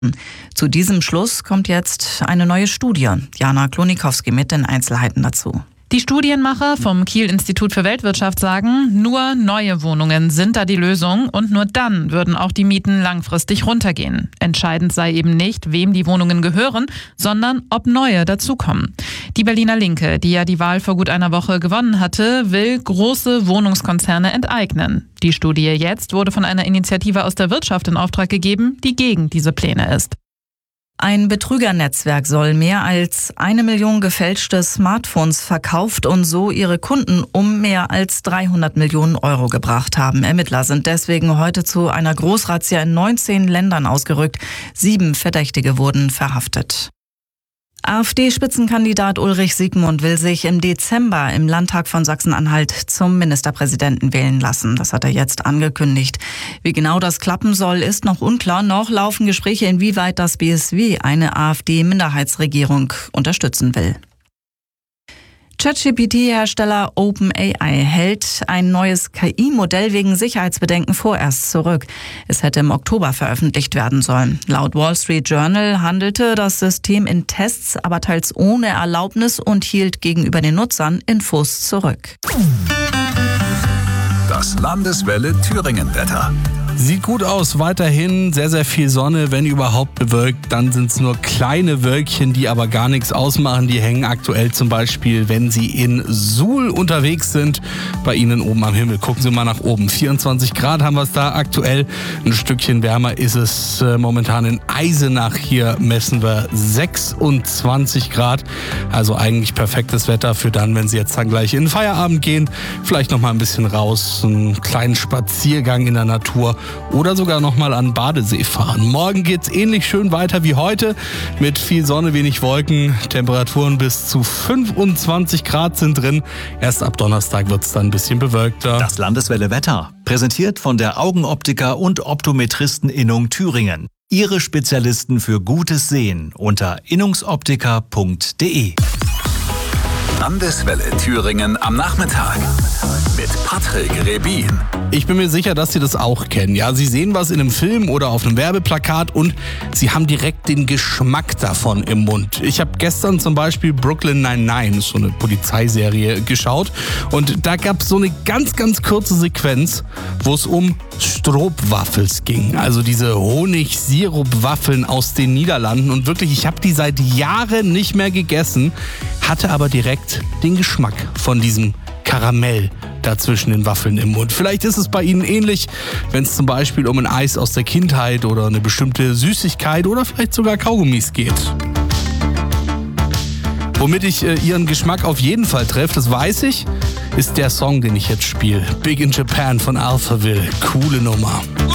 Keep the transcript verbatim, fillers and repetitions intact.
Zu diesem Schluss kommt jetzt eine neue Studie. Jana Klonikowski mit den Einzelheiten dazu. Die Studienmacher vom Kiel-Institut für Weltwirtschaft sagen, nur neue Wohnungen sind da die Lösung und nur dann würden auch die Mieten langfristig runtergehen. Entscheidend sei eben nicht, wem die Wohnungen gehören, sondern ob neue dazukommen. Die Berliner Linke, die ja die Wahl vor gut einer Woche gewonnen hatte, will große Wohnungskonzerne enteignen. Die Studie jetzt wurde von einer Initiative aus der Wirtschaft in Auftrag gegeben, die gegen diese Pläne ist. Ein Betrügernetzwerk soll mehr als eine Million gefälschte Smartphones verkauft und so ihre Kunden um mehr als dreihundert Millionen Euro gebracht haben. Ermittler sind deswegen heute zu einer Großrazzia in neunzehn Ländern ausgerückt. Sieben Verdächtige wurden verhaftet. AfD-Spitzenkandidat Ulrich Siegmund will sich im Dezember im Landtag von Sachsen-Anhalt zum Ministerpräsidenten wählen lassen. Das hat er jetzt angekündigt. Wie genau das klappen soll, ist noch unklar. Noch laufen Gespräche, inwieweit das B S W eine AfD-Minderheitsregierung unterstützen will. ChatGPT-Hersteller OpenAI hält ein neues K I-Modell wegen Sicherheitsbedenken vorerst zurück. Es hätte im Oktober veröffentlicht werden sollen. Laut Wall Street Journal handelte das System in Tests, aber teils ohne Erlaubnis und hielt gegenüber den Nutzern Infos zurück. Das Landeswelle Thüringen-Wetter. Sieht gut aus, weiterhin sehr, sehr viel Sonne, wenn überhaupt bewölkt, dann sind es nur kleine Wölkchen, die aber gar nichts ausmachen. Die hängen aktuell zum Beispiel, wenn Sie in Suhl unterwegs sind, bei Ihnen oben am Himmel. Gucken Sie mal nach oben, vierundzwanzig Grad haben wir es da aktuell. Ein Stückchen wärmer ist es äh, momentan in Eisenach. Hier messen wir sechsundzwanzig Grad, also eigentlich perfektes Wetter für dann, wenn Sie jetzt dann gleich in den Feierabend gehen. Vielleicht noch mal ein bisschen raus, einen kleinen Spaziergang in der Natur oder sogar nochmal an Badesee fahren. Morgen geht's ähnlich schön weiter wie heute mit viel Sonne, wenig Wolken. Temperaturen bis zu fünfundzwanzig Grad sind drin. Erst ab Donnerstag wird's dann ein bisschen bewölkter. Das Landeswelle Wetter, präsentiert von der Augenoptiker und Optometristeninnung Thüringen. Ihre Spezialisten für gutes Sehen unter innungsoptiker punkt de. Landeswelle Thüringen am Nachmittag mit Patrick Rebin. Ich bin mir sicher, dass Sie das auch kennen. Ja, Sie sehen was in einem Film oder auf einem Werbeplakat und Sie haben direkt den Geschmack davon im Mund. Ich habe gestern zum Beispiel Brooklyn Nine-Nine, so eine Polizeiserie, geschaut und da gab es so eine ganz, ganz kurze Sequenz, wo es um Stroopwafels ging. Also diese Honig-Sirup-Waffeln aus den Niederlanden und wirklich, ich habe die seit Jahren nicht mehr gegessen, hatte aber direkt den Geschmack von diesem Karamell da zwischen den Waffeln im Mund. Vielleicht ist es bei Ihnen ähnlich, wenn es zum Beispiel um ein Eis aus der Kindheit oder eine bestimmte Süßigkeit oder vielleicht sogar Kaugummis geht. Womit ich äh, Ihren Geschmack auf jeden Fall treffe, das weiß ich, ist der Song, den ich jetzt spiele. Big in Japan von Alphaville. Coole Nummer.